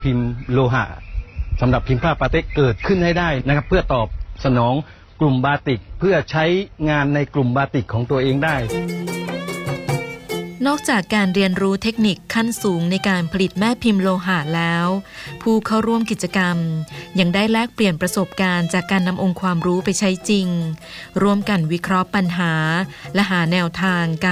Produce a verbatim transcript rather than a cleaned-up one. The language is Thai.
พิมพ์โลหะสำหรับพิมพ์ผ้าปาเต็กเกิดขึ้นให้ได้นะครับเพื่อตอบสนองกลุ่มบาติกเพื่อใช้งานในกลุ่มบาติกของตัวเองได้นอกจากการเรียนรู้เทคนิคขั้นสูงในการผลิตแม่พิมพ์โลหะแล้วผู้เข้าร่วมกิจกรรมยังได้แลกเปลี่ยนประสบการณ์จากการนำองค์ความรู้ไปใช้จริงร่วมกันวิเคราะห์ปัญหาและหาแนวทางการ